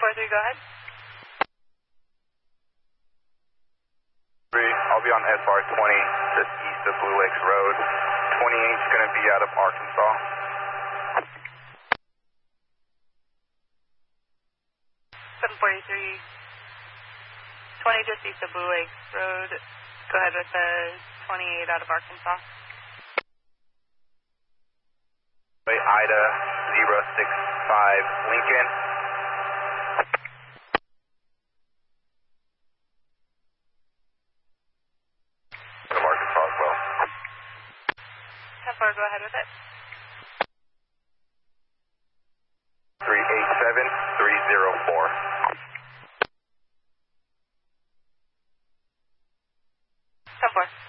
10-4, go ahead. I'll be on SR 20, just east of Blue Lakes Road. 28 is going to be out of Arkansas. 743, 20 just east of Blue Lakes Road. Go ahead with the 28 out of Arkansas. Ida 065 Lincoln. Out of Arkansas as well. 10-4, go ahead with it. 387304. 10-4.